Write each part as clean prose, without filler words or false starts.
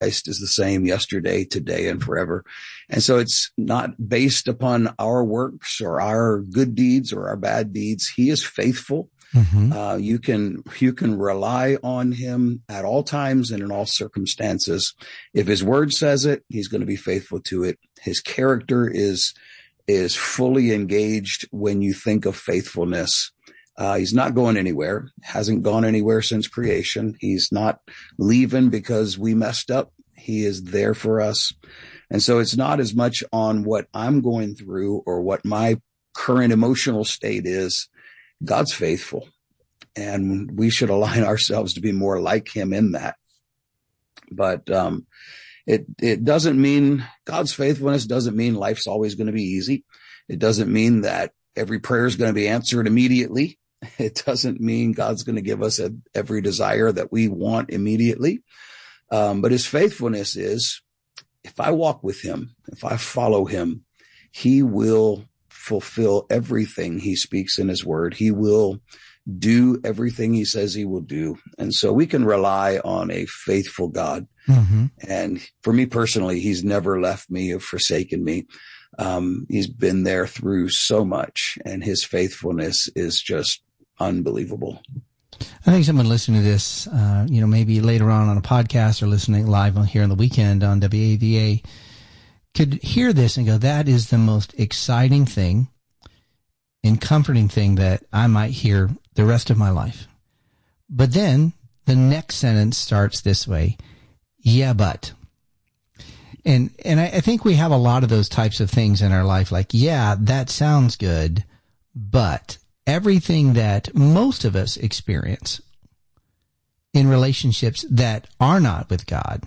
Christ is the same yesterday, today, and forever. And so it's not based upon our works or our good deeds or our bad deeds. He is faithful. Mm-hmm. You can rely on him at all times and in all circumstances. If his word says it, he's going to be faithful to it. His character is fully engaged when you think of faithfulness. He's not going anywhere, hasn't gone anywhere since creation. He's not leaving because we messed up. He is there for us. And so it's not as much on what I'm going through or what my current emotional state is. God's faithful, and we should align ourselves to be more like him in that. But it doesn't mean God's faithfulness doesn't mean life's always going to be easy. It doesn't mean that every prayer is going to be answered immediately. It doesn't mean God's going to give us every desire that we want immediately. But his faithfulness is, if I walk with him, if I follow him, he will fulfill everything he speaks in his word. He will do everything he says he will do. And so we can rely on a faithful God. Mm-hmm. And for me personally, he's never left me or forsaken me. He's been there through so much, and his faithfulness is just unbelievable. I think someone listening to this, maybe later on a podcast or listening live here on the weekend on WAVA could hear this and go, that is the most exciting thing and comforting thing that I might hear the rest of my life. But then the next sentence starts this way. Yeah, but. And I think we have a lot of those types of things in our life, like, yeah, that sounds good, but everything that most of us experience in relationships that are not with God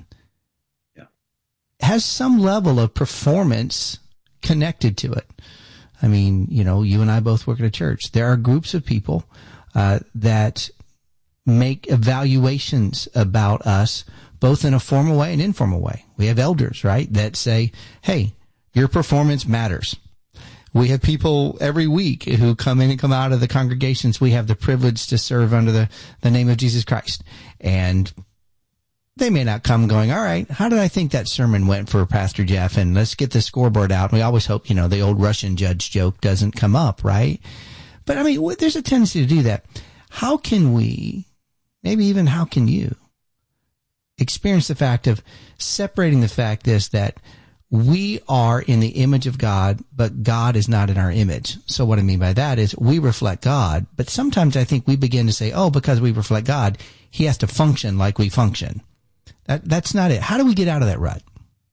has some level of performance connected to it. I mean, you and I both work at a church. There are groups of people that make evaluations about us, both in a formal way and informal way. We have elders, right, that say, hey, your performance matters. We have people every week who come in and come out of the congregations. We have the privilege to serve under the name of Jesus Christ. And they may not come going, all right, how did I think that sermon went for Pastor Jeff? And let's get the scoreboard out. And we always hope, the old Russian judge joke doesn't come up, right? But I mean, there's a tendency to do that. How can we, maybe even how can you, experience the fact of separating the fact that we are in the image of God, but God is not in our image. So what I mean by that is we reflect God, but sometimes I think we begin to say, oh, because we reflect God, he has to function like we function. That's not it. How do we get out of that rut?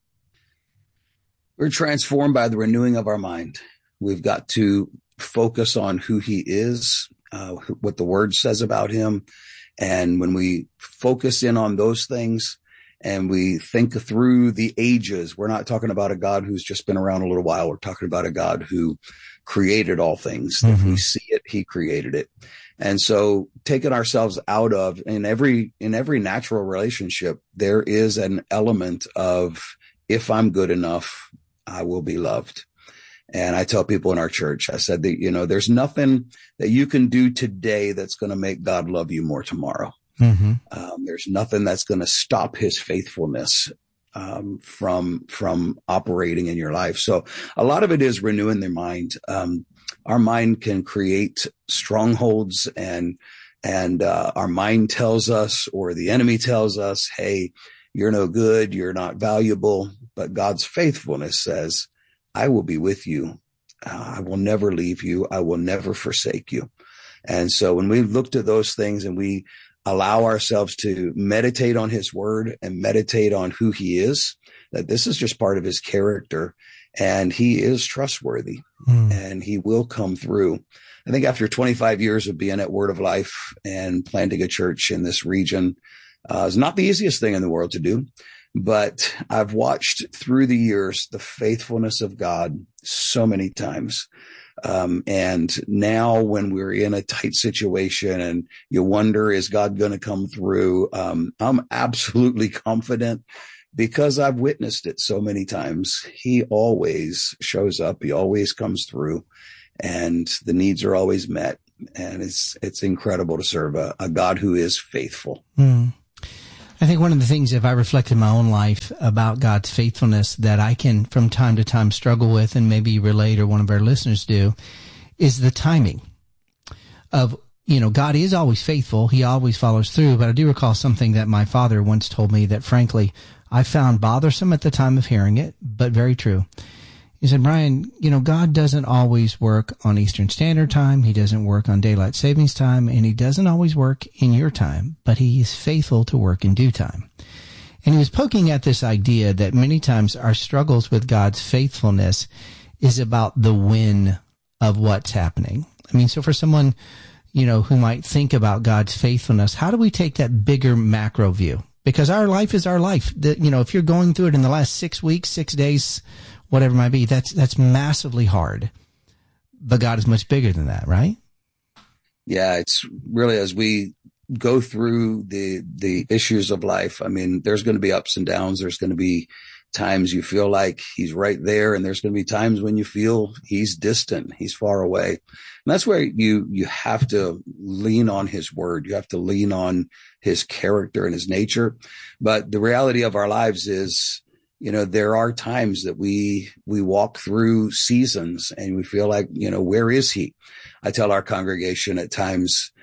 We're transformed by the renewing of our mind. We've got to focus on who he is, what the word says about him. And when we focus in on those things and we think through the ages, we're not talking about a God who's just been around a little while. We're talking about a God who created all things. Mm-hmm. If we see it, he created it. And so taking ourselves out of, in every natural relationship, there is an element of, if I'm good enough, I will be loved. And I tell people in our church, I said that, there's nothing that you can do today that's going to make God love you more tomorrow. Mm-hmm. There's nothing that's going to stop his faithfulness from operating in your life. So a lot of it is renewing their mind. Our mind can create strongholds, and our mind tells us, or the enemy tells us, hey, you're no good, you're not valuable. But God's faithfulness says, I will be with you. I will never leave you. I will never forsake you. And so when we looked at those things and we allow ourselves to meditate on his word and meditate on who he is, that this is just part of his character, and he is trustworthy and he will come through. I think after 25 years of being at Word of Life and planting a church in this region, is not the easiest thing in the world to do. But I've watched through the years the faithfulness of God so many times. And now when we're in a tight situation and you wonder, is God going to come through? I'm absolutely confident because I've witnessed it so many times. He always shows up. He always comes through, and the needs are always met. And it's incredible to serve a God who is faithful. Mm. I think one of the things, if I reflect in my own life about God's faithfulness, that I can from time to time struggle with, and maybe relate, or one of our listeners do, is the timing of, God is always faithful. He always follows through. But I do recall something that my father once told me that, frankly, I found bothersome at the time of hearing it, but very true. He said, Brian, God doesn't always work on Eastern Standard Time. He doesn't work on Daylight Savings Time, and he doesn't always work in your time, but he is faithful to work in due time. And he was poking at this idea that many times our struggles with God's faithfulness is about the when of what's happening. I mean, so for someone, who might think about God's faithfulness, how do we take that bigger macro view? Because our life is our life. If you're going through it in the last 6 weeks, 6 days, whatever it might be, that's massively hard. But God is much bigger than that, right? Yeah, it's really, as we go through the issues of life, I mean, there's going to be ups and downs. There's going to be times you feel like he's right there, and there's going to be times when you feel he's distant, he's far away. And that's where you have to lean on his word. You have to lean on his character and his nature. But the reality of our lives is, there are times that we walk through seasons and we feel like, where is he? I tell our congregation at times,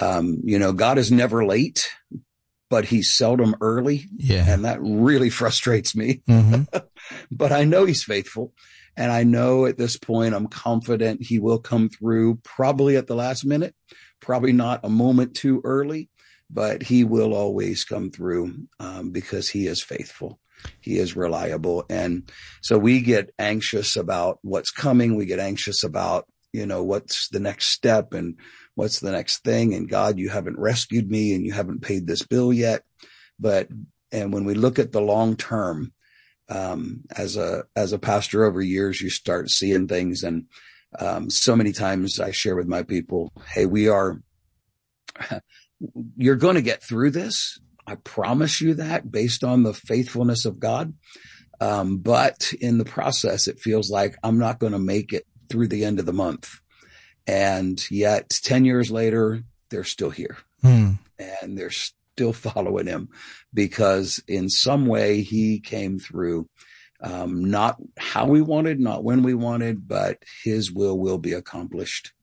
God is never late, but he's seldom early. Yeah. And that really frustrates me. Mm-hmm. But I know he's faithful. And I know at this point, I'm confident he will come through, probably at the last minute, probably not a moment too early, but he will always come through because he is faithful. He is reliable. And so we get anxious about what's coming. We get anxious about, what's the next step and what's the next thing. And God, you haven't rescued me and you haven't paid this bill yet. And when we look at the long term, as a pastor over years, you start seeing things. And so many times I share with my people, hey, you're going to get through this. I promise you that, based on the faithfulness of God. But in the process, it feels like I'm not going to make it through the end of the month. And yet 10 years later, they're still here and they're still following him, because in some way he came through, not how we wanted, not when we wanted, but his will be accomplished.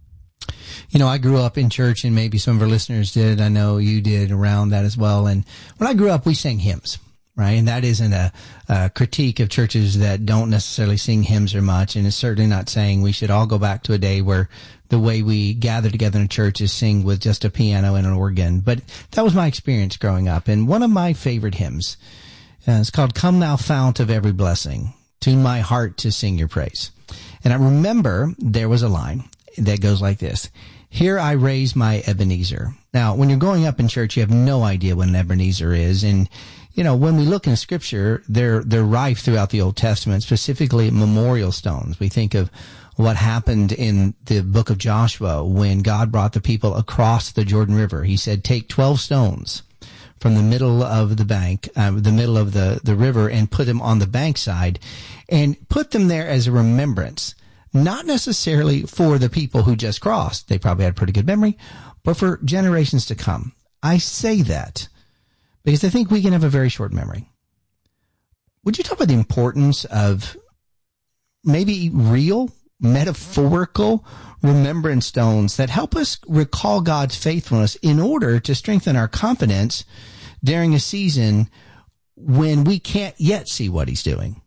I grew up in church, and maybe some of our listeners did. I know you did around that as well. And when I grew up, we sang hymns, right? And that isn't a critique of churches that don't necessarily sing hymns or much. And it's certainly not saying we should all go back to a day where the way we gather together in church is sing with just a piano and an organ. But that was my experience growing up. And one of my favorite hymns is called "Come Thou Fount of Every Blessing, Tune my heart to sing your praise." And I remember there was a line that goes like this: "Here I raise my Ebenezer." Now, when you're growing up in church, you have no idea what an Ebenezer is. And, when we look in Scripture, they're rife throughout the Old Testament, specifically memorial stones. We think of what happened in the book of Joshua when God brought the people across the Jordan River. He said, take 12 stones from the middle of the bank, the middle of the river, and put them on the bankside and put them there as a remembrance. Not necessarily for the people who just crossed. They probably had a pretty good memory, but for generations to come. I say that because I think we can have a very short memory. Would you talk about the importance of maybe real, metaphorical remembrance stones that help us recall God's faithfulness in order to strengthen our confidence during a season when we can't yet see what he's doing?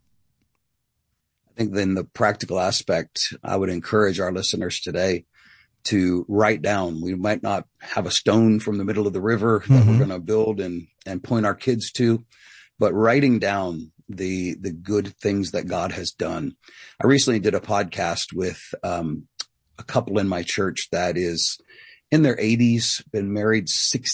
I think then the practical aspect, I would encourage our listeners today to write down. We might not have a stone from the middle of the river that we're going to build and point our kids to, but writing down the good things that God has done. I recently did a podcast with a couple in my church that is in their 80s, been married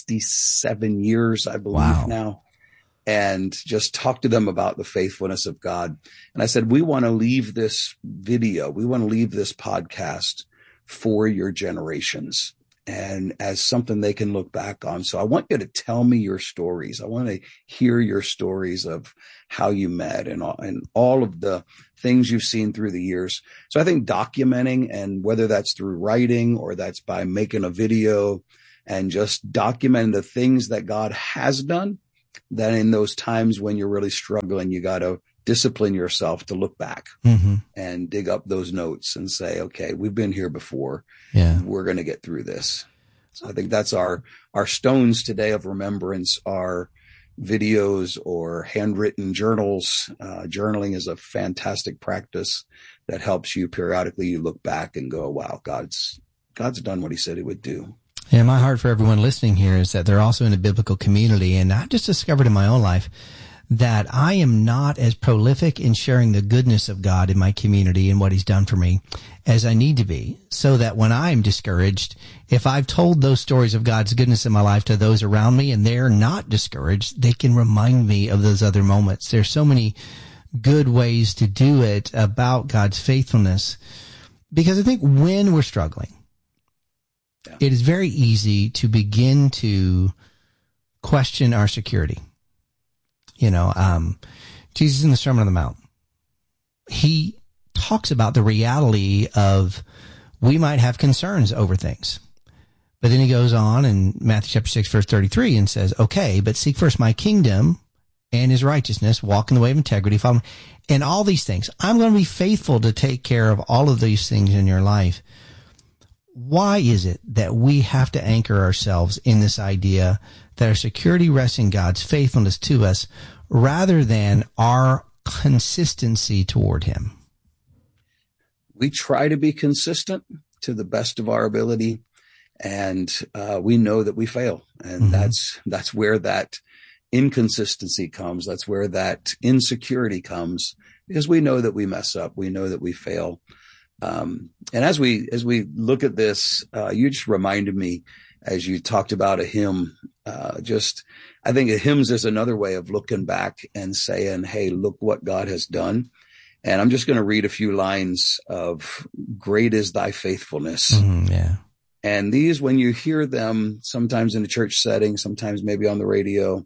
67 years, I believe now. And just talk to them about the faithfulness of God. And I said, we want to leave this video, we want to leave this podcast for your generations and as something they can look back on. So I want you to tell me your stories. I want to hear your stories of how you met and all of the things you've seen through the years. So I think documenting, and whether that's through writing or that's by making a video and just documenting the things that God has done, that in those times when you're really struggling, you got to discipline yourself to look back and dig up those notes and say, okay, we've been here before. Yeah. We're going to get through this. So I think that's our stones today of remembrance are videos or handwritten journals. Journaling is a fantastic practice that helps you periodically. You look back and go, wow, God's done what he said he would do. And my heart for everyone listening here is that they're also in a biblical community. And I've just discovered in my own life that I am not as prolific in sharing the goodness of God in my community and what he's done for me as I need to be, so that when I'm discouraged, if I've told those stories of God's goodness in my life to those around me and they're not discouraged, they can remind me of those other moments. There's so many good ways to do it about God's faithfulness, because I think when we're struggling, it is very easy to begin to question our security. Jesus in the Sermon on the Mount, he talks about the reality of we might have concerns over things. But then he goes on in Matthew chapter 6, verse 33 and says, okay, but seek first my kingdom and his righteousness, walk in the way of integrity, follow me, and all these things. I'm going to be faithful to take care of all of these things in your life. Why is it that we have to anchor ourselves in this idea that our security rests in God's faithfulness to us rather than our consistency toward him? We try to be consistent to the best of our ability, and we know that we fail. And that's where that inconsistency comes. That's where that insecurity comes, because we know that we mess up. We know that we fail. And as we look at this, you just reminded me, as you talked about a hymn, I think a hymns is another way of looking back and saying, hey, look what God has done. And I'm just going to read a few lines of great is thy faithfulness. And these, when you hear them, sometimes in a church setting, sometimes maybe on the radio,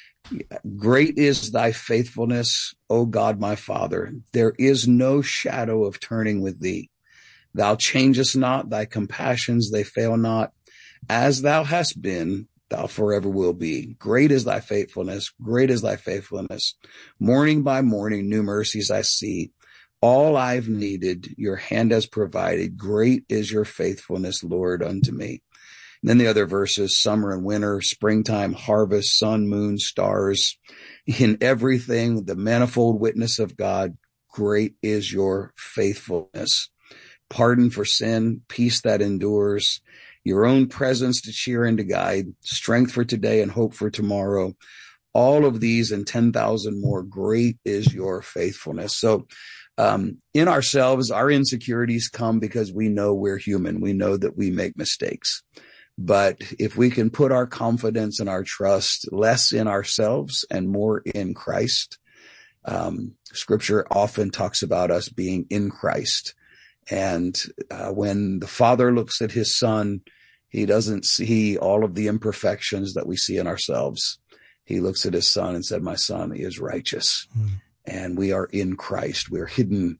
great is thy faithfulness, O God, my Father. There is no shadow of turning with thee. Thou changest not, thy compassions, they fail not. As thou hast been, thou forever will be. Great is thy faithfulness. Great is thy faithfulness. Morning by morning, new mercies I see. All I've needed, your hand has provided. Great is your faithfulness, Lord, unto me. And then the other verses, summer and winter, springtime, harvest, sun, moon, stars, in everything, the manifold witness of God, great is your faithfulness. Pardon for sin, peace that endures, your own presence to cheer and to guide, strength for today and hope for tomorrow. All of these and 10,000 more, great is your faithfulness. So in ourselves, our insecurities come because we know we're human. We know that we make mistakes. But if we can put our confidence and our trust less in ourselves and more in Christ, Scripture often talks about us being in Christ. And when the Father looks at his Son, he doesn't see all of the imperfections that we see in ourselves. He looks at his Son and said, my Son is righteous. And we are in Christ. We're hidden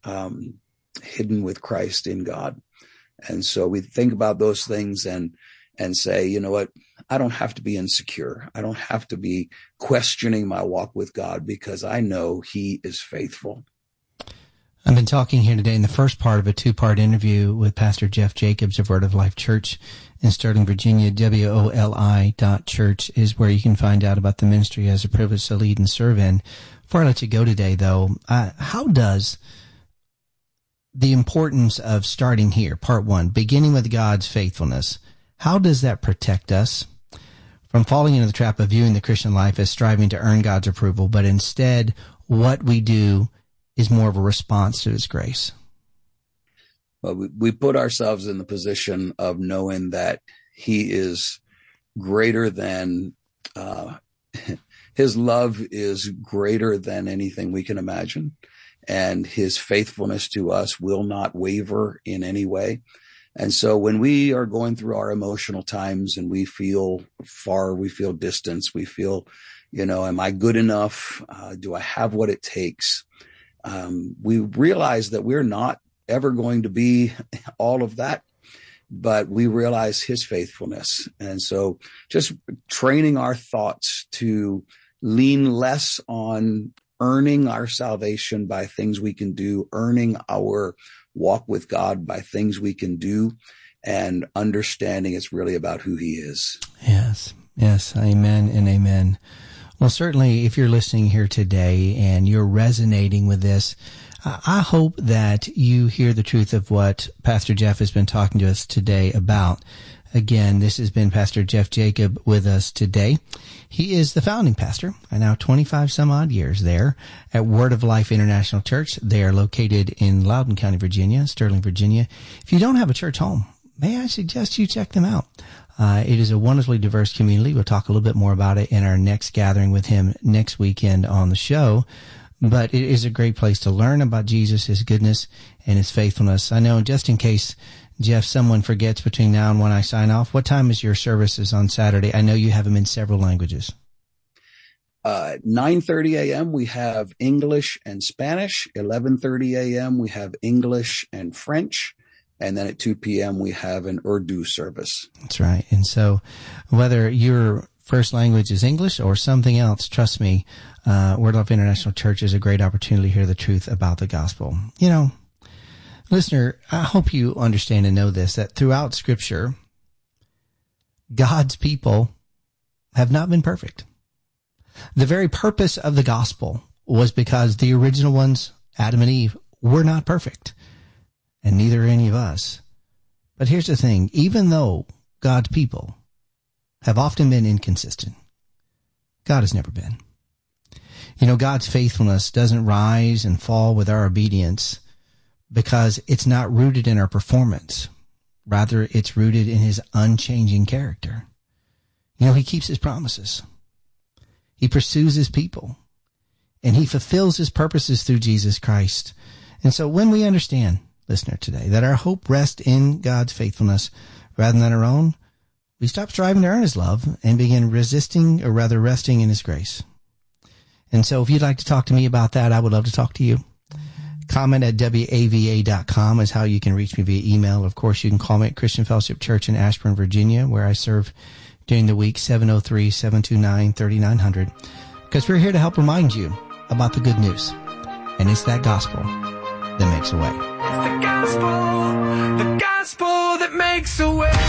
with Christ in God. And so we think about those things and say, you know what? I don't have to be insecure. I don't have to be questioning my walk with God, because I know he is faithful. I've been talking here today in the first part of a 2-part interview with Pastor Jeff Jacobs of Word of Life Church in Sterling, Virginia. WOLI.church is where you can find out about the ministry as a privilege to lead and serve in. Before I let you go today, though, how does the importance of starting here, part 1, beginning with God's faithfulness, how does that protect us from falling into the trap of viewing the Christian life as striving to earn God's approval, but instead what we do is more of a response to his grace? Well, we put ourselves in the position of knowing that he is greater than, his love is greater than anything we can imagine. And his faithfulness to us will not waver in any way. And so when we are going through our emotional times and we feel far, we feel distance, we feel, am I good enough? Do I have what it takes? We realize that we're not ever going to be all of that. but we realize his faithfulness. And so just training our thoughts to lean less on earning our salvation by things we can do, earning our walk with God by things we can do, and understanding it's really about who he is. Yes. Yes. Amen and amen. Well, certainly if you're listening here today and you're resonating with this, I hope that you hear the truth of what Pastor Jeff has been talking to us today about. Again, this has been Pastor Jeff Jacob with us today. He is the founding pastor, now 25 some odd years there at Word of Life International Church. They are located in Loudoun County, Virginia, Sterling, Virginia. If you don't have a church home, may I suggest you check them out. It is a wonderfully diverse community. We'll talk a little bit more about it in our next gathering with him next weekend on the show. But it is a great place to learn about Jesus, his goodness, and his faithfulness. I know, just in case, Jeff, someone forgets between now and when I sign off, what time is your services on Saturday? I know you have them in several languages. 9:30 a.m. we have English and Spanish. 11:30 a.m. we have English and French. And then at 2 p.m. we have an Urdu service. That's right. And so whether your first language is English or something else, trust me, Word of Life International Church is a great opportunity to hear the truth about the gospel. You know, listener, I hope you understand and know this, that throughout Scripture, God's people have not been perfect. The very purpose of the gospel was because the original ones, Adam and Eve, were not perfect, and neither are any of us. But here's the thing, even though God's people have often been inconsistent, God has never been. You know, God's faithfulness doesn't rise and fall with our obedience because it's not rooted in our performance. Rather, it's rooted in his unchanging character. You know, he keeps his promises. He pursues his people, and he fulfills his purposes through Jesus Christ. And so when we understand, listener, today, that our hope rests in God's faithfulness rather than our own, we stop striving to earn his love and begin resting in his grace. And so if you'd like to talk to me about that, I would love to talk to you. Comment at WAVA.com is how you can reach me via email. Of course, you can call me at Christian Fellowship Church in Ashburn, Virginia, where I serve during the week, 703-729-3900. Because we're here to help remind you about the good news. And it's that gospel that makes a way. It's the gospel that makes a way.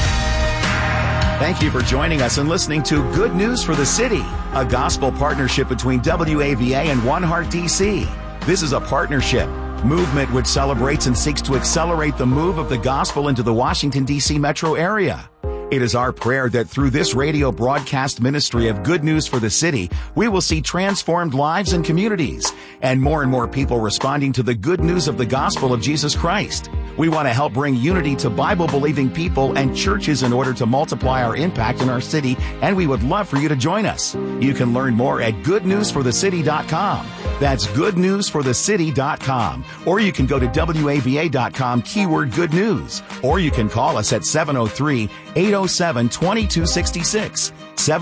Thank you for joining us and listening to Good News for the City, a gospel partnership between WAVA and One Heart DC. This is a partnership movement which celebrates and seeks to accelerate the move of the gospel into the Washington, D.C. metro area. It is our prayer that through this radio broadcast ministry of Good News for the City, we will see transformed lives and communities, and more people responding to the good news of the gospel of Jesus Christ. We want to help bring unity to Bible-believing people and churches in order to multiply our impact in our city, and we would love for you to join us. You can learn more at goodnewsforthecity.com. That's goodnewsforthecity.com. Or you can go to WAVA.com, keyword good news. Or you can call us at 703-807-2266.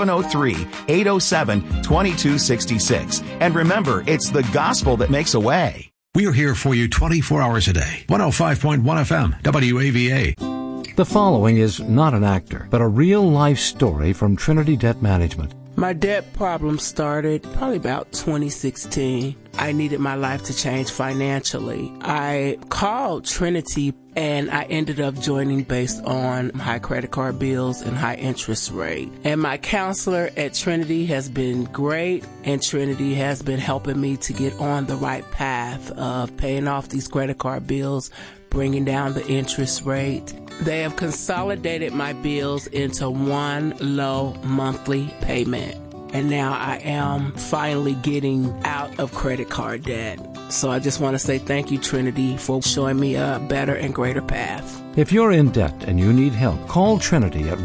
703-807-2266. And remember, it's the gospel that makes a way. We're here for you 24 hours a day. 105.1 FM, WAVA. The following is not an actor, but a real-life story from Trinity Debt Management. My debt problem started probably about 2016. I needed my life to change financially. I called Trinity and I ended up joining based on high credit card bills and high interest rate. And my counselor at Trinity has been great, and Trinity has been helping me to get on the right path of paying off these credit card bills, bringing down the interest rate. They have consolidated my bills into one low monthly payment. And now I am finally getting out of credit card debt. So I just want to say thank you, Trinity, for showing me a better and greater path. If you're in debt and you need help, call Trinity at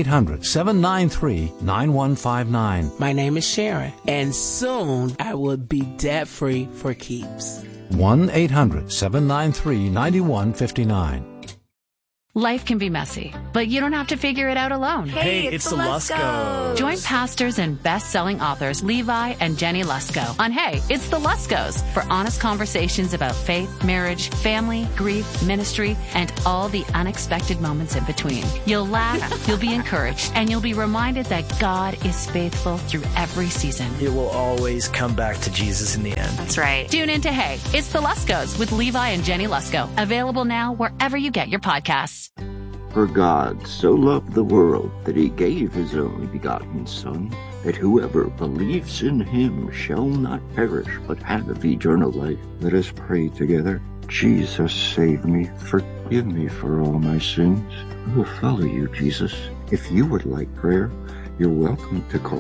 1-800-793-9159. My name is Sharon, and soon I will be debt-free for keeps. 1-800-793-9159. Life can be messy, but you don't have to figure it out alone. Hey, it's the Luskos. Join pastors and best-selling authors Levi and Jenny Lusko on Hey, It's the Luskos for honest conversations about faith, marriage, family, grief, ministry, and all the unexpected moments in between. You'll laugh, you'll be encouraged, and you'll be reminded that God is faithful through every season. It will always come back to Jesus in the end. That's right. Tune in to Hey, It's the Luskos with Levi and Jenny Lusko. Available now wherever you get your podcasts. For God so loved the world that he gave his only begotten Son, that whoever believes in him shall not perish, but have eternal life. Let us pray together. Jesus, save me. Forgive me for all my sins. I will follow you, Jesus. If you would like prayer, you're welcome to call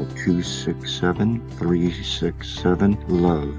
267-367-LOVE.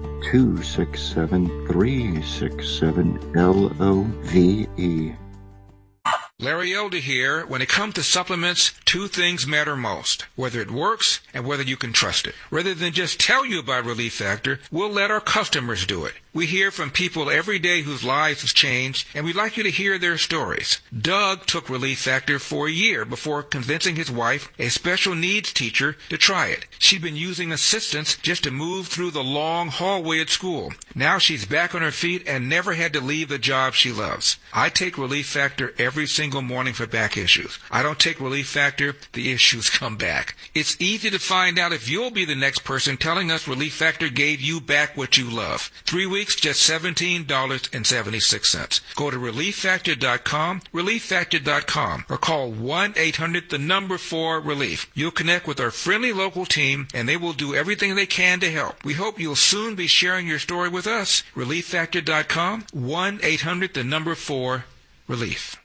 267-367-LOVE. Larry Elder here. When it comes to supplements, two things matter most: whether it works and whether you can trust it. Rather than just tell you about Relief Factor, we'll let our customers do it. We hear from people every day whose lives have changed, and we'd like you to hear their stories. Doug took Relief Factor for a year before convincing his wife, a special needs teacher, to try it. She'd been using assistance just to move through the long hallway at school. Now she's back on her feet and never had to leave the job she loves. I take Relief Factor every single morning for back issues. I don't take Relief Factor, the issues come back. It's easy to find out if you'll be the next person telling us Relief Factor gave you back what you love. 3 weeks, just $17.76. Go to ReliefFactor.com, ReliefFactor.com, or call 1-800-4-RELIEF. You'll connect with our friendly local team, and they will do everything they can to help. We hope you'll soon be sharing your story with us. ReliefFactor.com, 1-800-4-RELIEF.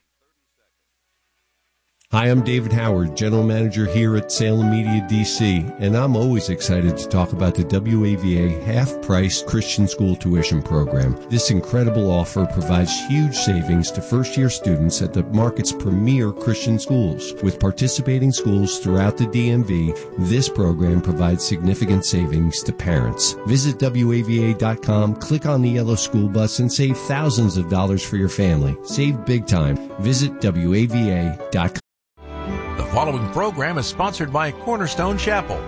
Hi, I'm David Howard, General Manager here at Salem Media DC, and I'm always excited to talk about the WAVA half-price Christian school tuition program. This incredible offer provides huge savings to first-year students at the market's premier Christian schools. With participating schools throughout the DMV, this program provides significant savings to parents. Visit WAVA.com, click on the yellow school bus, and save thousands of dollars for your family. Save big time. Visit WAVA.com. The following program is sponsored by Cornerstone Chapel.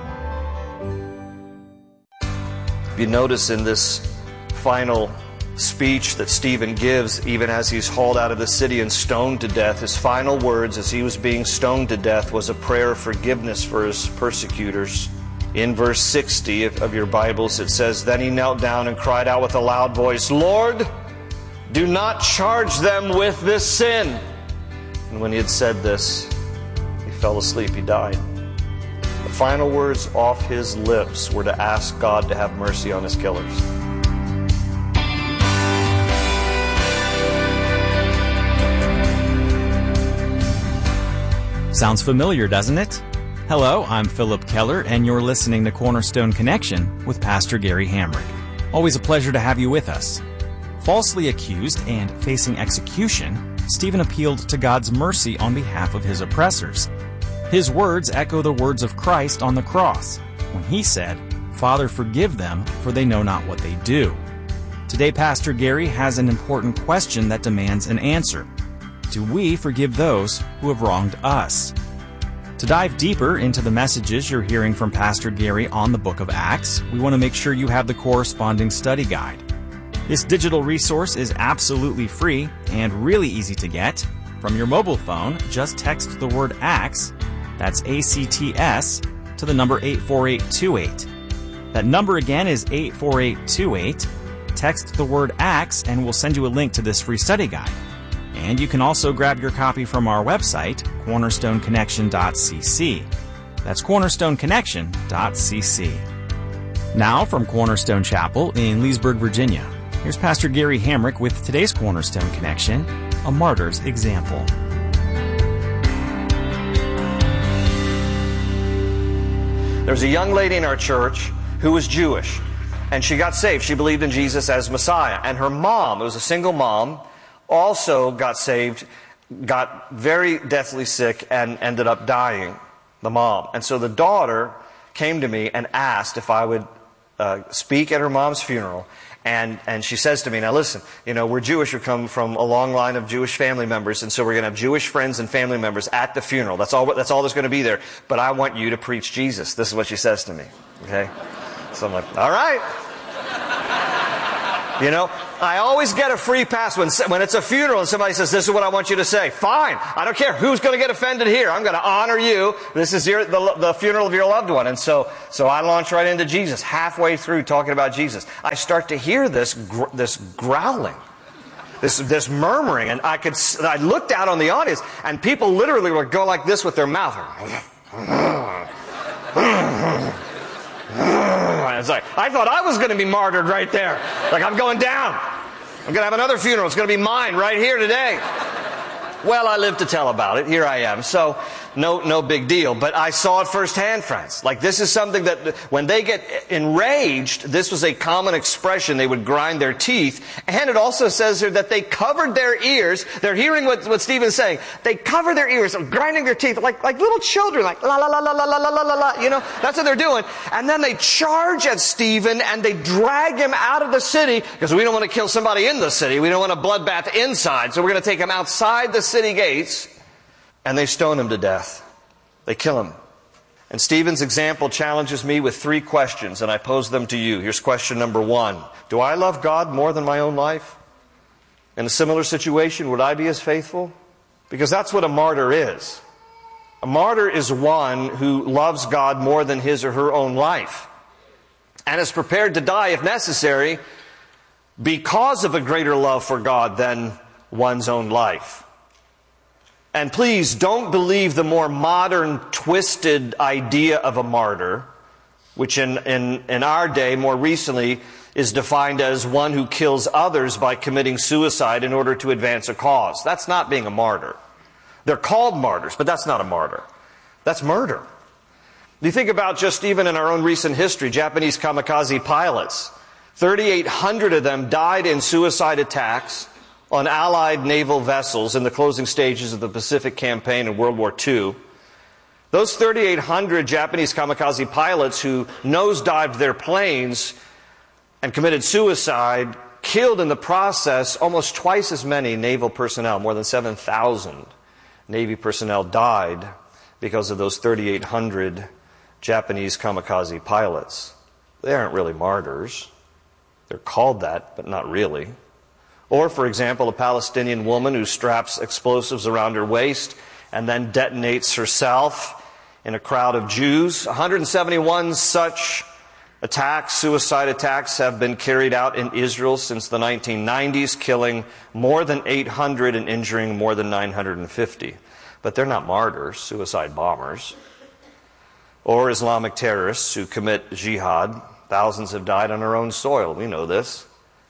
If you notice in this final speech that Stephen gives, even as he's hauled out of the city and stoned to death, his final words as he was being stoned to death was a prayer of forgiveness for his persecutors. In verse 60 of your Bibles, it says, "Then he knelt down and cried out with a loud voice, 'Lord, do not charge them with this sin.' And when he had said this, he fell asleep, he died." The final words off his lips were to ask God to have mercy on his killers. Sounds familiar, doesn't it? Hello, I'm Philip Keller, and you're listening to Cornerstone Connection with Pastor Gary Hamrick. Always a pleasure to have you with us. Falsely accused and facing execution, Stephen appealed to God's mercy on behalf of his oppressors. His words echo the words of Christ on the cross, when he said, "Father, forgive them, for they know not what they do." Today, Pastor Gary has an important question that demands an answer. Do we forgive those who have wronged us? To dive deeper into the messages you're hearing from Pastor Gary on the book of Acts, we want to make sure you have the corresponding study guide. This digital resource is absolutely free and really easy to get. From your mobile phone, just text the word ACTS, that's ACTS, to the number 84828. That number again is 84828. Text the word ACTS and we'll send you a link to this free study guide. And you can also grab your copy from our website, cornerstoneconnection.cc. That's cornerstoneconnection.cc. Now from Cornerstone Chapel in Leesburg, Virginia, here's Pastor Gary Hamrick with today's Cornerstone Connection, a martyr's example. There's a young lady in our church who was Jewish, and she got saved. She believed in Jesus as Messiah. And her mom, it was a single mom, also got saved, got very deathly sick, and ended up dying, the mom. And so the daughter came to me and asked if I would speak at her mom's funeral. And she says to me, now listen, we're Jewish. We come from a long line of Jewish family members, and so we're going to have Jewish friends and family members at the funeral. That's all there's going to be there. But I want you to preach Jesus. This is what she says to me. Okay? So I'm like, all right. I always get a free pass when it's a funeral and somebody says, this is what I want you to say. Fine. I don't care who's going to get offended here. I'm going to honor you. This is the funeral of your loved one. And so I launch right into Jesus. Halfway through talking about Jesus, I start to hear this growling, this murmuring. And I looked out on the audience, and people literally would go like this with their mouth. It's like, I thought I was going to be martyred right there. Like, I'm going down. I'm going to have another funeral. It's going to be mine right here today. Well, I live to tell about it. Here I am. So, no big deal. But I saw it firsthand, friends. Like, this is something that when they get enraged, this was a common expression. They would grind their teeth. And it also says here that they covered their ears. They're hearing what Stephen's saying. They cover their ears, grinding their teeth like little children, like la la la la la la la la la. That's what they're doing. And then they charge at Stephen and they drag him out of the city, because we don't want to kill somebody in the city. We don't want a bloodbath inside. So we're going to take him outside the city gates. And they stone him to death. They kill him. And Stephen's example challenges me with 3 questions, and I pose them to you. Here's question number 1. Do I love God more than my own life? In a similar situation, would I be as faithful? Because that's what a martyr is. A martyr is one who loves God more than his or her own life, and is prepared to die, if necessary, because of a greater love for God than one's own life. And please don't believe the more modern, twisted idea of a martyr, which in our day, more recently, is defined as one who kills others by committing suicide in order to advance a cause. That's not being a martyr. They're called martyrs, but that's not a martyr. That's murder. You think about just even in our own recent history, Japanese kamikaze pilots. 3,800 of them died in suicide attacks on Allied naval vessels in the closing stages of the Pacific Campaign in World War II. Those 3,800 Japanese kamikaze pilots who nosedived their planes and committed suicide killed in the process almost twice as many naval personnel. More than 7,000 Navy personnel died because of those 3,800 Japanese kamikaze pilots. They aren't really martyrs. They're called that, but not really. Or, for example, a Palestinian woman who straps explosives around her waist and then detonates herself in a crowd of Jews. 171 such attacks, suicide attacks, have been carried out in Israel since the 1990s, killing more than 800 and injuring more than 950. But they're not martyrs, suicide bombers. Or Islamic terrorists who commit jihad. Thousands have died on our own soil. We know this.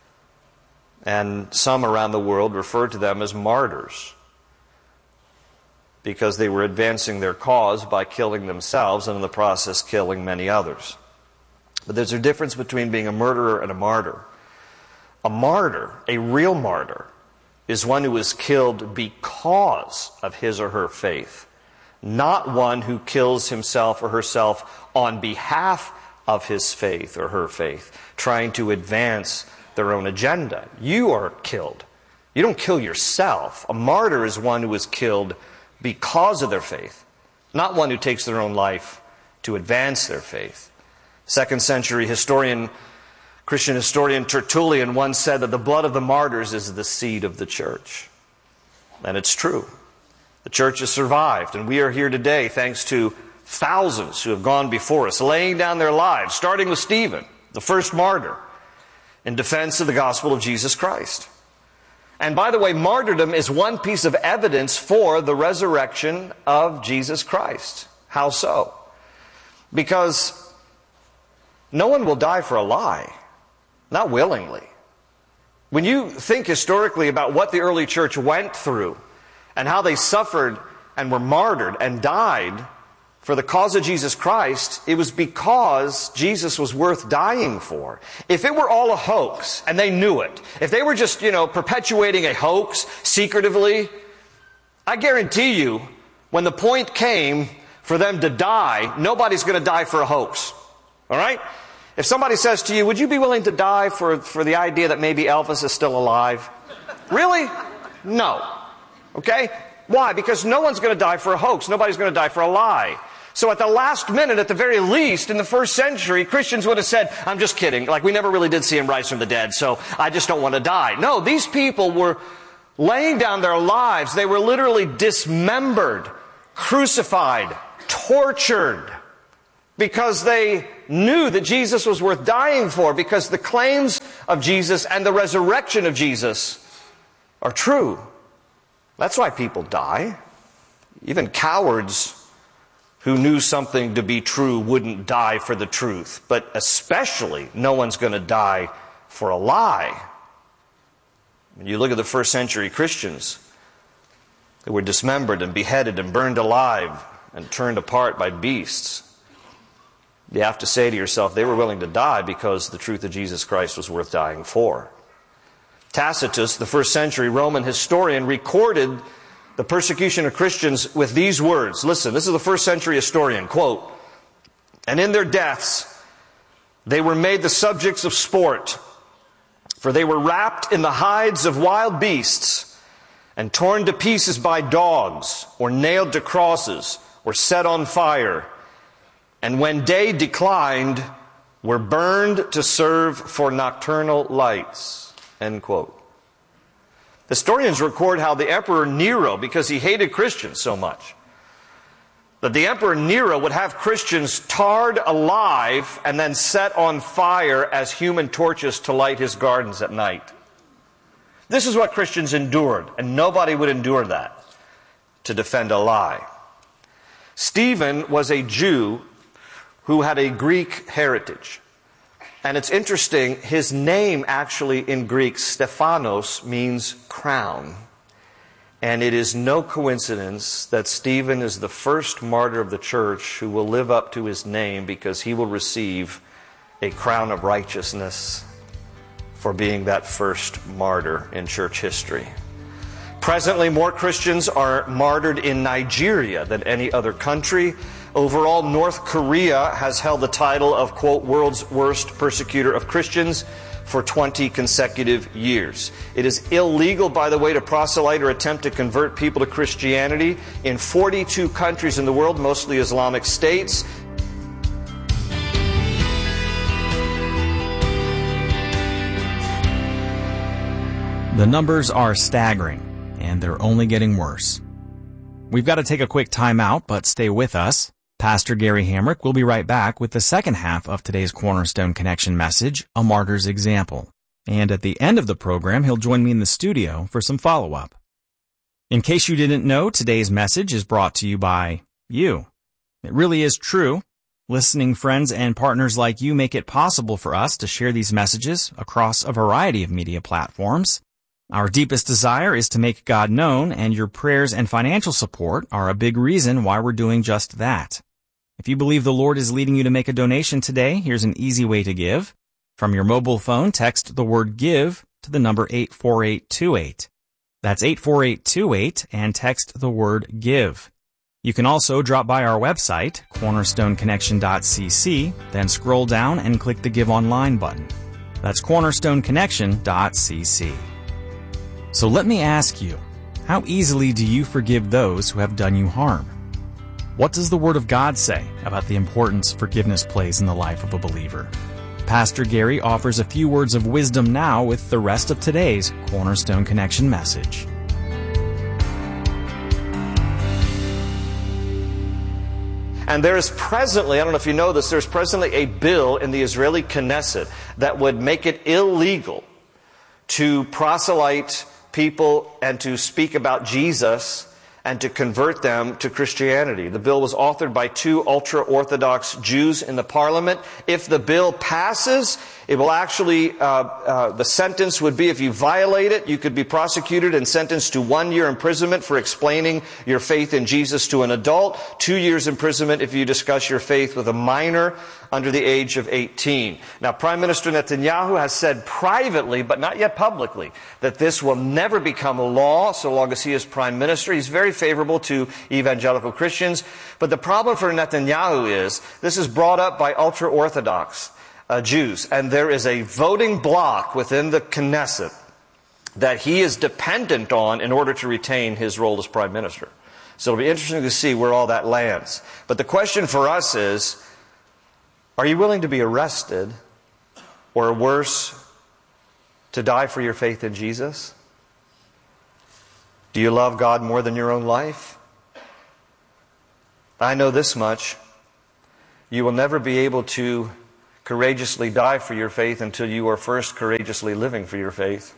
And some around the world refer to them as martyrs because they were advancing their cause by killing themselves and in the process killing many others. But there's a difference between being a murderer and a martyr. A martyr, a real martyr, is one who is killed because of his or her faith, not one who kills himself or herself on behalf of his faith or her faith, trying to advance their own agenda. You are killed. You don't kill yourself. A martyr is one who is killed because of their faith, not one who takes their own life to advance their faith. 2nd century Christian historian Tertullian once said that the blood of the martyrs is the seed of the church. And it's true. The church has survived, and we are here today thanks to thousands who have gone before us, laying down their lives, starting with Stephen, the first martyr, in defense of the gospel of Jesus Christ. And by the way, martyrdom is one piece of evidence for the resurrection of Jesus Christ. How so? Because no one will die for a lie, not willingly. When you think historically about what the early church went through and how they suffered and were martyred and died for the cause of Jesus Christ, it was because Jesus was worth dying for. If it were all a hoax, and they knew it, if they were just, perpetuating a hoax secretively, I guarantee you, when the point came for them to die, nobody's going to die for a hoax. All right? If somebody says to you, would you be willing to die for the idea that maybe Elvis is still alive? Really? No. Okay? Why? Because no one's going to die for a hoax. Nobody's going to die for a lie. So at the last minute, at the very least, in the first century, Christians would have said, I'm just kidding. Like, we never really did see him rise from the dead, so I just don't want to die. No, these people were laying down their lives. They were literally dismembered, crucified, tortured, because they knew that Jesus was worth dying for, because the claims of Jesus and the resurrection of Jesus are true. That's why people die. Even cowards who knew something to be true wouldn't die for the truth. But especially, no one's going to die for a lie. When you look at the first century Christians, they were dismembered and beheaded and burned alive and turned apart by beasts. You have to say to yourself, they were willing to die because the truth of Jesus Christ was worth dying for. Tacitus, the first century Roman historian, recorded the persecution of Christians with these words. Listen, this is the first century historian, quote, "And in their deaths they were made the subjects of sport, for they were wrapped in the hides of wild beasts and torn to pieces by dogs, or nailed to crosses, or set on fire, and when day declined, were burned to serve for nocturnal lights." End quote. Historians record how the Emperor Nero, because he hated Christians so much, that the Emperor Nero would have Christians tarred alive and then set on fire as human torches to light his gardens at night. This is what Christians endured, and nobody would endure that to defend a lie. Stephen was a Jew who had a Greek heritage. And it's interesting, his name actually in Greek, Stephanos, means crown. And it is no coincidence that Stephen is the first martyr of the church who will live up to his name, because he will receive a crown of righteousness for being that first martyr in church history. Presently, more Christians are martyred in Nigeria than any other country. Overall, North Korea has held the title of, quote, world's worst persecutor of Christians for 20 consecutive years. It is illegal, by the way, to proselyte or attempt to convert people to Christianity in 42 countries in the world, mostly Islamic states. The numbers are staggering, and they're only getting worse. We've got to take a quick time out, but stay with us. Pastor Gary Hamrick will be right back with the second half of today's Cornerstone Connection message, A Martyr's Example. And at the end of the program, he'll join me in the studio for some follow-up. In case you didn't know, today's message is brought to you by you. It really is true. Listening friends and partners like you make it possible for us to share these messages across a variety of media platforms. Our deepest desire is to make God known, and your prayers and financial support are a big reason why we're doing just that. If you believe the Lord is leading you to make a donation today, here's an easy way to give. From your mobile phone, text the word GIVE to the number 84828. That's 84828, and text the word GIVE. You can also drop by our website, cornerstoneconnection.cc, then scroll down and click the Give Online button. That's cornerstoneconnection.cc. So let me ask you, how easily do you forgive those who have done you harm? What does the Word of God say about the importance forgiveness plays in the life of a believer? Pastor Gary offers a few words of wisdom now with the rest of today's Cornerstone Connection message. And there is presently, I don't know if you know this, there's presently a bill in the Israeli Knesset that would make it illegal to proselyte people and to speak about Jesus and to convert them to Christianity. The bill was authored by two ultra-Orthodox Jews in the parliament. If the bill passes, it will actually, the sentence would be, if you violate it, you could be prosecuted and sentenced to 1 year imprisonment for explaining your faith in Jesus to an adult, 2 years imprisonment if you discuss your faith with a minor under the age of 18. Now, Prime Minister Netanyahu has said privately, but not yet publicly, that this will never become a law so long as he is Prime Minister. He's very favorable to evangelical Christians. But the problem for Netanyahu is, this is brought up by ultra-Orthodox. Jews. And there is a voting bloc within the Knesset that he is dependent on in order to retain his role as prime minister. So it'll be interesting to see where all that lands. But the question for us is, are you willing to be arrested, or worse, to die for your faith in Jesus? Do you love God more than your own life? I know this much. You will never be able to courageously die for your faith until you are first courageously living for your faith.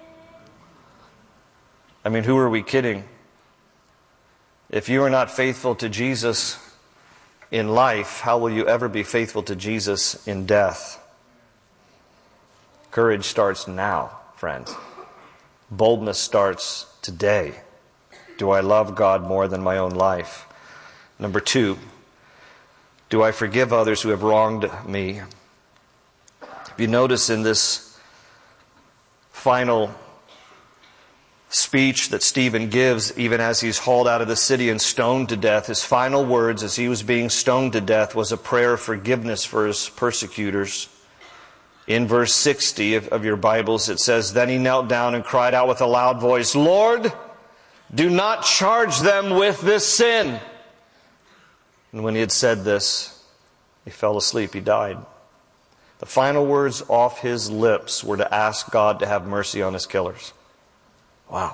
I mean, who are we kidding? If you are not faithful to Jesus in life, how will you ever be faithful to Jesus in death? Courage starts now, friends. Boldness starts today. Do I love God more than my own life? Number 2, do I forgive others who have wronged me? If you notice in this final speech that Stephen gives, even as he's hauled out of the city and stoned to death, his final words as he was being stoned to death was a prayer of forgiveness for his persecutors. In verse 60 of your Bibles, it says, "Then he knelt down and cried out with a loud voice, 'Lord, do not charge them with this sin.' And when he had said this, he fell asleep, he died." The final words off his lips were to ask God to have mercy on his killers. Wow.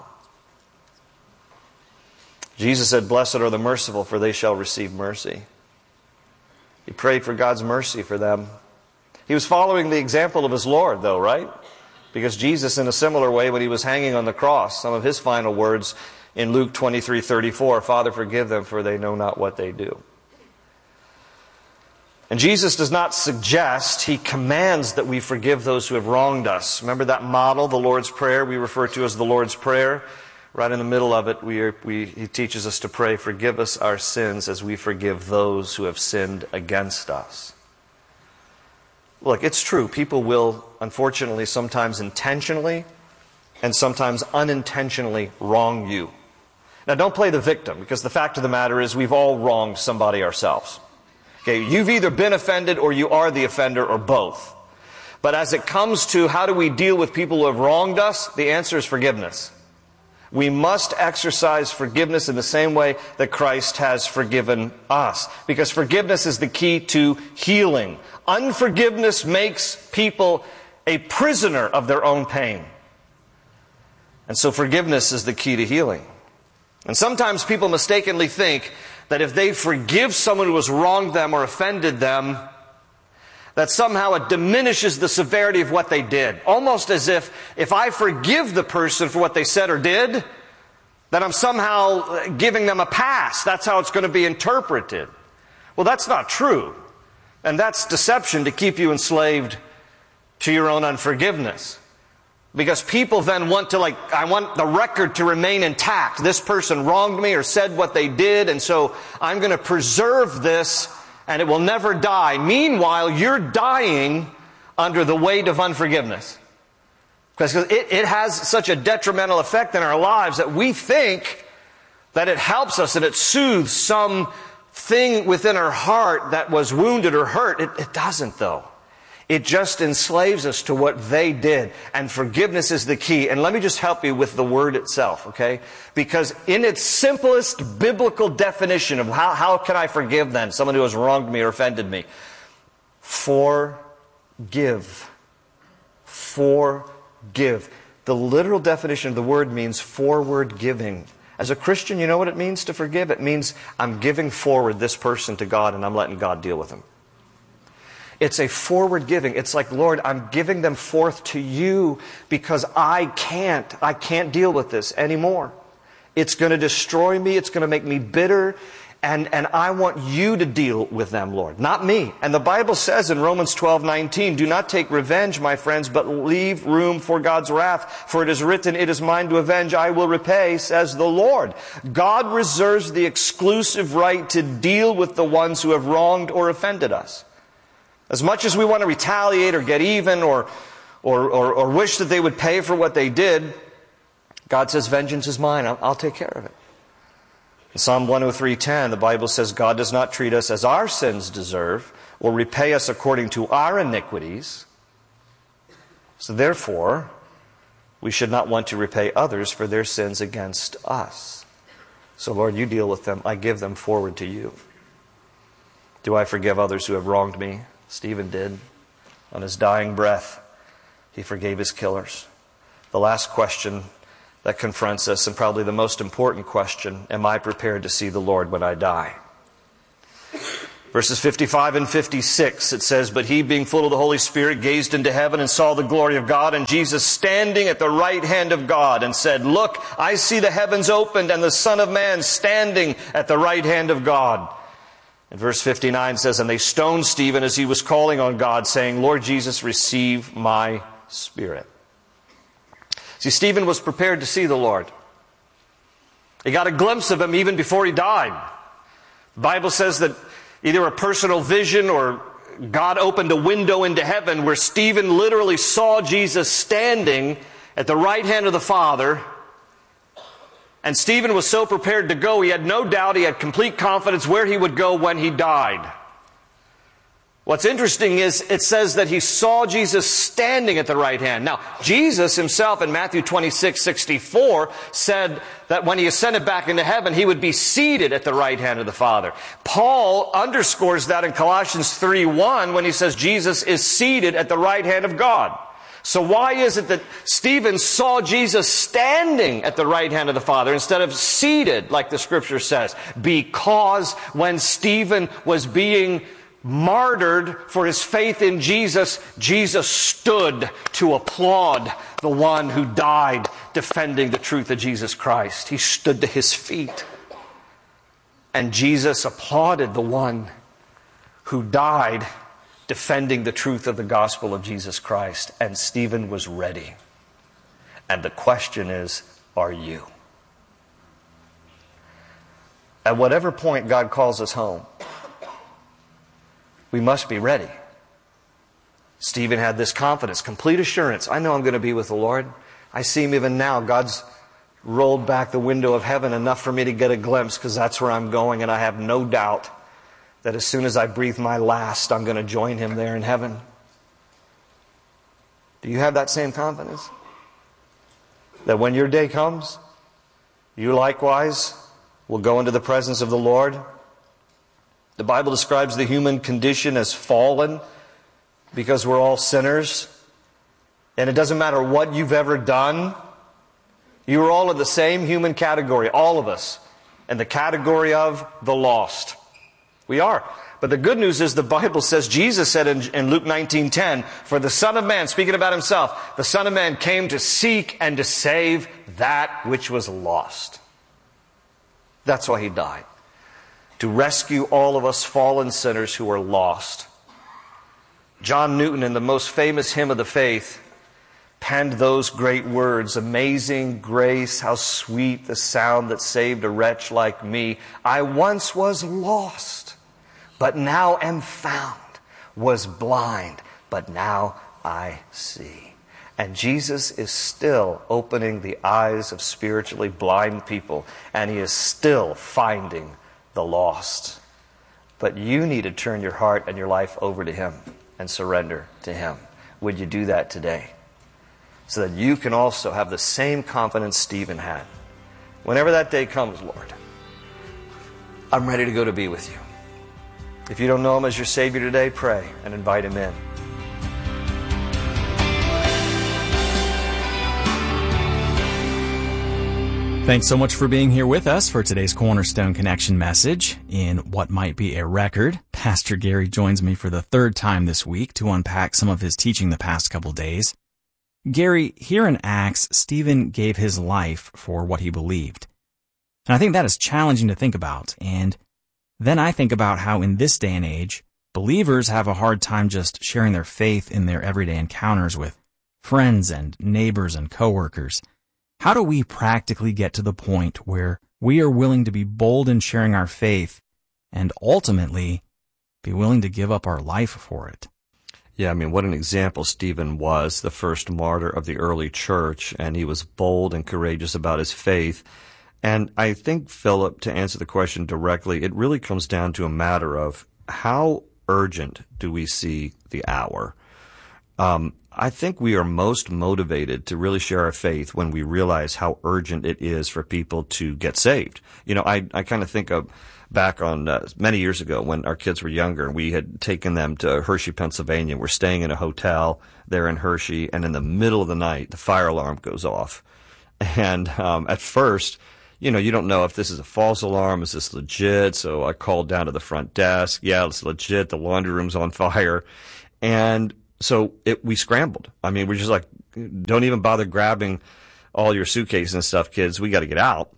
Jesus said, "Blessed are the merciful, for they shall receive mercy." He prayed for God's mercy for them. He was following the example of his Lord, though, right? Because Jesus, in a similar way, when he was hanging on the cross, some of his final words in Luke 23:34, "Father, forgive them, for they know not what they do." And Jesus does not suggest, he commands that we forgive those who have wronged us. Remember that model, the Lord's Prayer, we refer to as the Lord's Prayer? Right in the middle of it, he teaches us to pray, "Forgive us our sins as we forgive those who have sinned against us." Look, it's true. People will, unfortunately, sometimes intentionally and sometimes unintentionally wrong you. Now, don't play the victim, because the fact of the matter is we've all wronged somebody ourselves. Okay, you've either been offended or you are the offender, or both. But as it comes to how do we deal with people who have wronged us, the answer is forgiveness. We must exercise forgiveness in the same way that Christ has forgiven us. Because forgiveness is the key to healing. Unforgiveness makes people a prisoner of their own pain. And so forgiveness is the key to healing. And sometimes people mistakenly think that if they forgive someone who has wronged them or offended them, that somehow it diminishes the severity of what they did. Almost as if I forgive the person for what they said or did, then I'm somehow giving them a pass. That's how it's going to be interpreted. Well, that's not true. And that's deception to keep you enslaved to your own unforgiveness. Because people then want to, I want the record to remain intact. This person wronged me or said what they did, and so I'm going to preserve this, and it will never die. Meanwhile, you're dying under the weight of unforgiveness. Because it has such a detrimental effect in our lives that we think that it helps us and it soothes some thing within our heart that was wounded or hurt. It doesn't, though. It just enslaves us to what they did. And forgiveness is the key. And let me just help you with the word itself, okay? Because in its simplest biblical definition of how can I forgive then someone who has wronged me or offended me? Forgive. Forgive. The literal definition of the word means forward giving. As a Christian, you know what it means to forgive? It means I'm giving forward this person to God and I'm letting God deal with him. It's a forward giving. It's like, Lord, I'm giving them forth to you because I can't deal with this anymore. It's going to destroy me. It's going to make me bitter. And I want you to deal with them, Lord, not me. And the Bible says in Romans 12:19, do not take revenge, my friends, but leave room for God's wrath. For it is written, it is mine to avenge, I will repay, says the Lord. God reserves the exclusive right to deal with the ones who have wronged or offended us. As much as we want to retaliate or get even or wish that they would pay for what they did, God says, vengeance is mine. I'll take care of it. In Psalm 103:10, the Bible says, God does not treat us as our sins deserve or repay us according to our iniquities. So therefore, we should not want to repay others for their sins against us. So Lord, you deal with them. I give them forward to you. Do I forgive others who have wronged me? Stephen did. On his dying breath, he forgave his killers. The last question that confronts us, and probably the most important question, am I prepared to see the Lord when I die? Verses 55 and 56, it says, "But he, being full of the Holy Spirit, gazed into heaven and saw the glory of God, and Jesus standing at the right hand of God, and said, Look, I see the heavens opened, and the Son of Man standing at the right hand of God." And verse 59 says, "And they stoned Stephen as he was calling on God, saying, Lord Jesus, receive my spirit." See, Stephen was prepared to see the Lord. He got a glimpse of him even before he died. The Bible says that either a personal vision or God opened a window into heaven where Stephen literally saw Jesus standing at the right hand of the Father. And Stephen was so prepared to go, he had no doubt, he had complete confidence where he would go when he died. What's interesting is it says that he saw Jesus standing at the right hand. Now, Jesus himself in Matthew 26:64 said that when he ascended back into heaven, he would be seated at the right hand of the Father. Paul underscores that in Colossians 3:1 when he says Jesus is seated at the right hand of God. So why is it that Stephen saw Jesus standing at the right hand of the Father instead of seated, like the Scripture says? Because when Stephen was being martyred for his faith in Jesus, Jesus stood to applaud the one who died defending the truth of Jesus Christ. He stood to his feet. And Jesus applauded the one who died defending the truth of the gospel of Jesus Christ. And Stephen was ready. And the question is, are you? At whatever point God calls us home, we must be ready. Stephen had this confidence, complete assurance. I know I'm going to be with the Lord. I see him even now. God's rolled back the window of heaven enough for me to get a glimpse because that's where I'm going. And I have no doubt that as soon as I breathe my last, I'm going to join him there in heaven. Do you have that same confidence? That when your day comes, you likewise will go into the presence of the Lord? The Bible describes the human condition as fallen because we're all sinners. And it doesn't matter what you've ever done. You are all in the same human category, all of us, in the category of the lost. We are. But the good news is the Bible says, Jesus said in Luke 19:10, "For the Son of Man," speaking about himself, "the Son of Man came to seek and to save that which was lost." That's why he died. To rescue all of us fallen sinners who are lost. John Newton, in the most famous hymn of the faith, penned those great words, "Amazing grace, how sweet the sound that saved a wretch like me. I once was lost, but now am found, was blind, but now I see." And Jesus is still opening the eyes of spiritually blind people, and he is still finding the lost. But you need to turn your heart and your life over to him and surrender to him. Would you do that today? So that you can also have the same confidence Stephen had. Whenever that day comes, Lord, I'm ready to go to be with you. If you don't know him as your Savior today, pray and invite him in. Thanks so much for being here with us for today's Cornerstone Connection message. In what might be a record, Pastor Gary joins me for the third time this week to unpack some of his teaching the past couple days. Gary, here in Acts, Stephen gave his life for what he believed. And I think that is challenging to think about. And then I think about how in this day and age, believers have a hard time just sharing their faith in their everyday encounters with friends and neighbors and coworkers. How do we practically get to the point where we are willing to be bold in sharing our faith and ultimately be willing to give up our life for it? Yeah, I mean, what an example Stephen was, the first martyr of the early church, and he was bold and courageous about his faith. And I think, Philip, to answer the question directly, it really comes down to a matter of how urgent do we see the hour? I think we are most motivated to really share our faith when we realize how urgent it is for people to get saved. You know, I kind of think of back on many years ago when our kids were younger. We had taken them to Hershey, Pennsylvania. We're staying in a hotel there in Hershey, and in the middle of the night, the fire alarm goes off. And at first, you know, you don't know if this is a false alarm. Is this legit? So I called down to the front desk. Yeah, it's legit. The laundry room's on fire. And so we scrambled. I mean, we're just like, don't even bother grabbing all your suitcases and stuff, kids. We got to get out.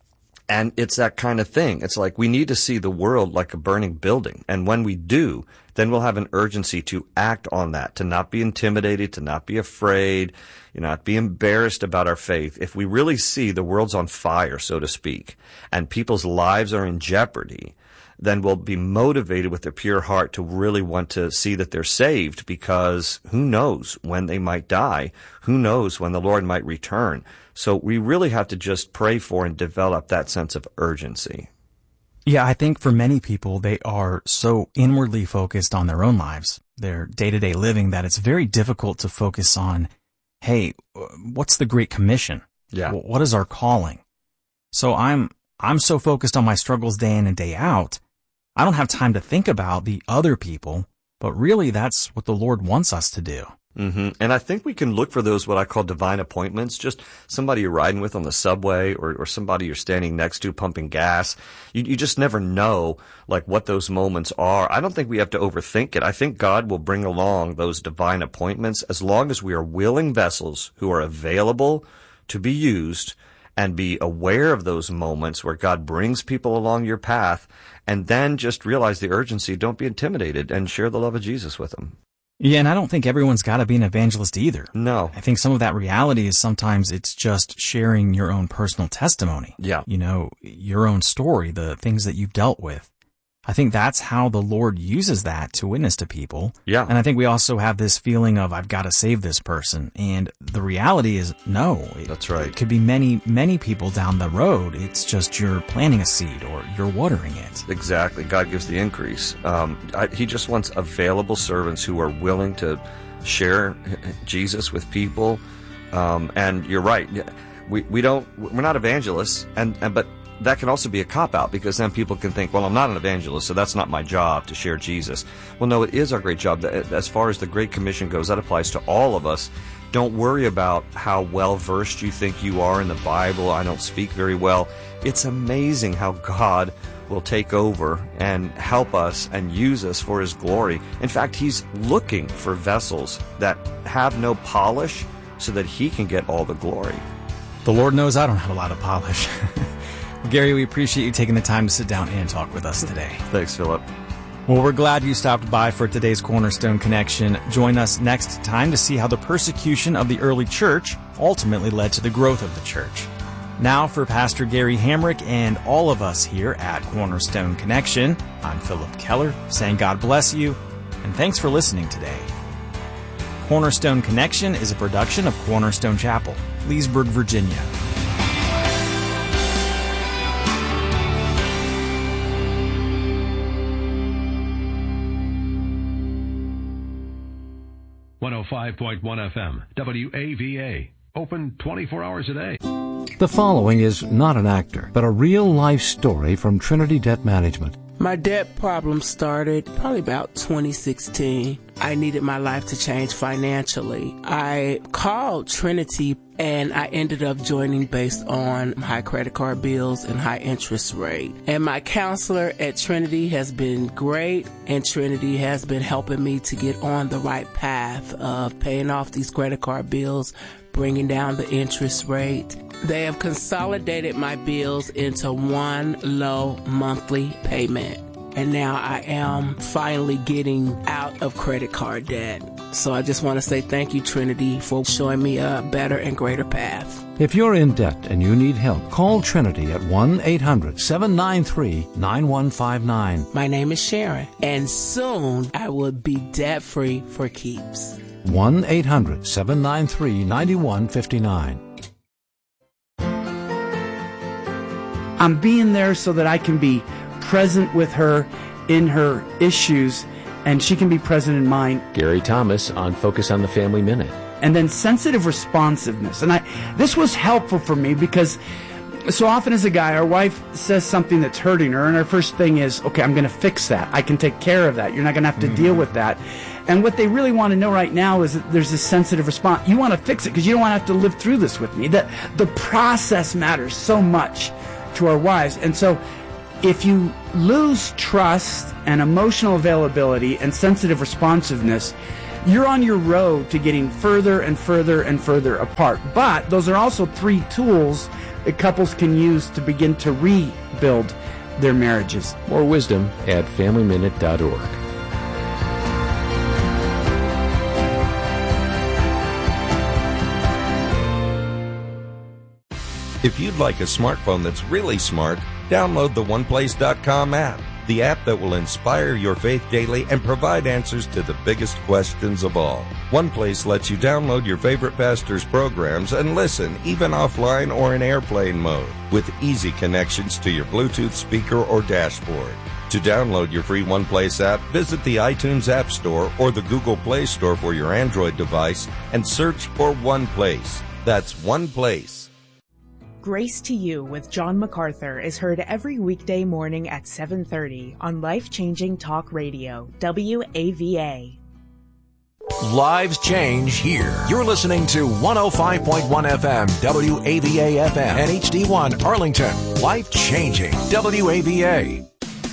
And it's that kind of thing. It's like we need to see the world like a burning building. And when we do, then we'll have an urgency to act on that, to not be intimidated, to not be afraid, not be embarrassed about our faith. If we really see the world's on fire, so to speak, and people's lives are in jeopardy, then we'll be motivated with a pure heart to really want to see that they're saved, because who knows when they might die? Who knows when the Lord might return? So we really have to just pray for and develop that sense of urgency. Yeah, I think for many people, they are so inwardly focused on their own lives, their day-to-day living, that it's very difficult to focus on, hey, what's the Great Commission? Yeah. What is our calling? So I'm so focused on my struggles day in and day out, I don't have time to think about the other people, but really that's what the Lord wants us to do. Mm-hmm. And I think we can look for those, what I call divine appointments, just somebody you're riding with on the subway or somebody you're standing next to pumping gas. You just never know like what those moments are. I don't think we have to overthink it. I think God will bring along those divine appointments as long as we are willing vessels who are available to be used, and be aware of those moments where God brings people along your path, and then just realize the urgency. Don't be intimidated, and share the love of Jesus with them. Yeah, and I don't think everyone's got to be an evangelist either. No. I think some of that reality is sometimes it's just sharing your own personal testimony. Yeah. Your own story, the things that you've dealt with. I think that's how the Lord uses that to witness to people. Yeah. And I think we also have this feeling of, I've got to save this person. And the reality is, no. That's right. It could be many, many people down the road. It's just you're planting a seed or you're watering it. Exactly. God gives the increase. He just wants available servants who are willing to share Jesus with people. And you're right. We're not evangelists, but that can also be a cop-out, because then people can think, well, I'm not an evangelist, so that's not my job to share Jesus. Well, no, it is our great job. As far as the Great Commission goes, that applies to all of us. Don't worry about how well-versed you think you are in the Bible. I don't speak very well. It's amazing how God will take over and help us and use us for His glory. In fact, He's looking for vessels that have no polish so that He can get all the glory. The Lord knows I don't have a lot of polish. Gary, we appreciate you taking the time to sit down and talk with us today. Thanks, Philip. Well, we're glad you stopped by for today's Cornerstone Connection. Join us next time to see how the persecution of the early church ultimately led to the growth of the church. Now, for Pastor Gary Hamrick and all of us here at Cornerstone Connection, I'm Philip Keller, saying God bless you, and thanks for listening today. Cornerstone Connection is a production of Cornerstone Chapel, Leesburg, Virginia. .105.1 FM, WAVA. Open 24 hours a day. The following is not an actor, but a real-life story from Trinity Debt Management. My debt problem started probably about 2016. I needed my life to change financially. I called Trinity and I ended up joining based on high credit card bills and high interest rate. And my counselor at Trinity has been great, and Trinity has been helping me to get on the right path of paying off these credit card bills, bringing down the interest rate. They have consolidated my bills into one low monthly payment. And now I am finally getting out of credit card debt. So I just want to say thank you, Trinity, for showing me a better and greater path. If you're in debt and you need help, call Trinity at 1-800-793-9159. My name is Sharon, and soon I will be debt-free for keeps. 1-800-793-9159. I'm being there so that I can be present with her in her issues and she can be present in mine. Gary Thomas on Focus on the Family Minute. And then sensitive responsiveness. And this was helpful for me because so often as a guy, our wife says something that's hurting her, and our first thing is, okay, I'm going to fix that. I can take care of that. You're not going to have to deal with that. And what they really want to know right now is that there's this sensitive response. You want to fix it because you don't want to have to live through this with me. That the process matters so much to our wives. And so if you lose trust and emotional availability and sensitive responsiveness, you're on your road to getting further and further and further apart. But those are also 3 tools that couples can use to begin to rebuild their marriages. More wisdom at FamilyMinute.org. If you'd like a smartphone that's really smart, download the OnePlace.com app, the app that will inspire your faith daily and provide answers to the biggest questions of all. OnePlace lets you download your favorite pastor's programs and listen, even offline or in airplane mode, with easy connections to your Bluetooth speaker or dashboard. To download your free OnePlace app, visit the iTunes App Store or the Google Play Store for your Android device and search for OnePlace. That's OnePlace. Grace to You with John MacArthur is heard every weekday morning at 7:30 on Life-Changing Talk Radio, WAVA. Lives change here. You're listening to 105.1 FM, WAVA FM, and HD1 Arlington. Life-changing, WAVA.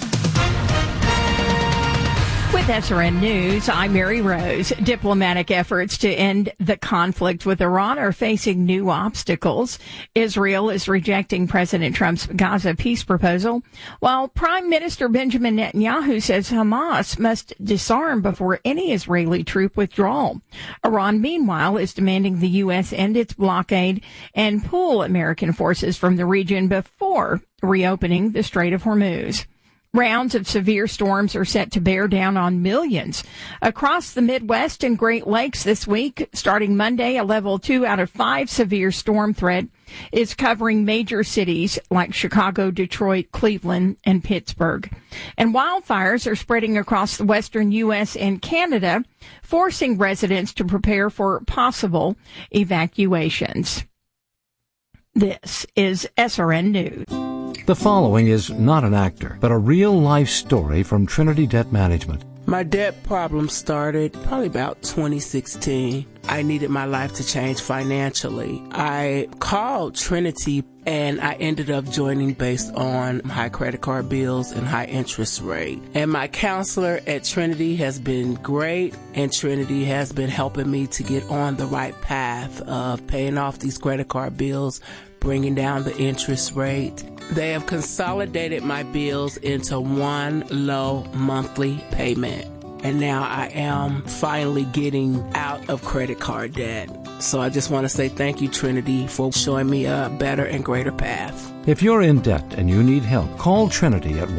With SRN News, I'm Mary Rose. Diplomatic efforts to end the conflict with Iran are facing new obstacles. Israel is rejecting President Trump's Gaza peace proposal, while Prime Minister Benjamin Netanyahu says Hamas must disarm before any Israeli troop withdrawal. Iran, meanwhile, is demanding the U.S. end its blockade and pull American forces from the region before reopening the Strait of Hormuz. Rounds of severe storms are set to bear down on millions across the Midwest and Great Lakes this week. Starting Monday, a level 2 out of 5 severe storm threat is covering major cities like Chicago, Detroit, Cleveland, and Pittsburgh. And wildfires are spreading across the western U.S. and Canada, forcing residents to prepare for possible evacuations. This is SRN News. The following is not an actor, but a real-life story from Trinity Debt Management. My debt problem started probably about 2016. I needed my life to change financially. I called Trinity and I ended up joining based on high credit card bills and high interest rate. And my counselor at Trinity has been great, and Trinity has been helping me to get on the right path of paying off these credit card bills, bringing down the interest rate. They have consolidated my bills into one low monthly payment. And now I am finally getting out of credit card debt. So I just want to say thank you, Trinity, for showing me a better and greater path. If you're in debt and you need help, call Trinity at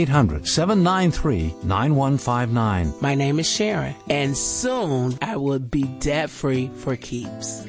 1-800-793-9159. My name is Sharon, and soon I will be debt-free for keeps.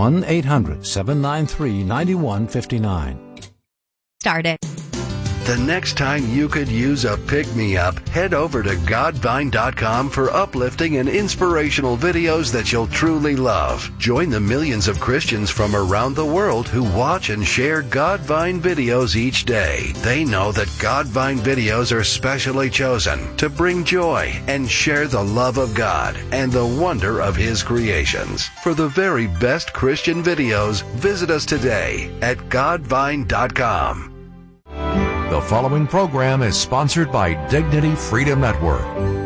1-800-793-9159. Start it. The next time you could use a pick-me-up, head over to Godvine.com for uplifting and inspirational videos that you'll truly love. Join the millions of Christians from around the world who watch and share Godvine videos each day. They know that Godvine videos are specially chosen to bring joy and share the love of God and the wonder of His creations. For the very best Christian videos, visit us today at Godvine.com. The following program is sponsored by Dignity Freedom Network.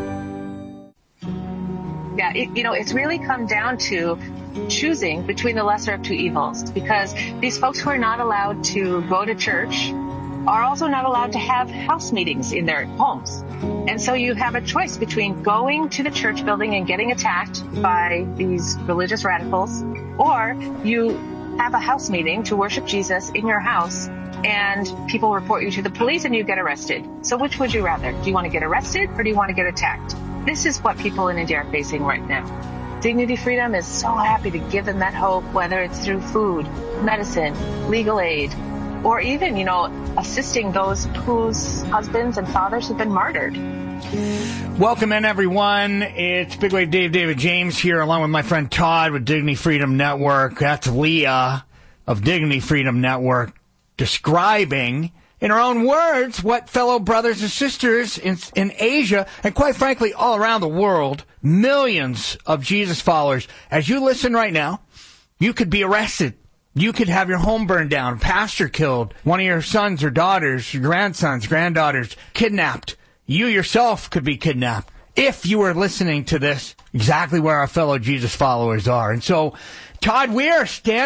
Yeah, it's really come down to choosing between the lesser of two evils, because these folks who are not allowed to go to church are also not allowed to have house meetings in their homes. And so you have a choice between going to the church building and getting attacked by these religious radicals, or you have a house meeting to worship Jesus in your house, and people report you to the police and you get arrested. So which would you rather? Do you want to get arrested or do you want to get attacked? This is what people in India are facing right now. Dignity Freedom is so happy to give them that hope, whether it's through food, medicine, legal aid, or even, assisting those whose husbands and fathers have been martyred. Welcome in, everyone. It's Big Wave David James here, along with my friend Todd with Dignity Freedom Network. That's Leah of Dignity Freedom Network, describing, in her own words, what fellow brothers and sisters in Asia, and quite frankly, all around the world, millions of Jesus followers. As you listen right now, you could be arrested. You could have your home burned down, a pastor killed, one of your sons or daughters, your grandsons, granddaughters, kidnapped. You yourself could be kidnapped if you were listening to this, exactly where our fellow Jesus followers are. And so, Todd, we are standing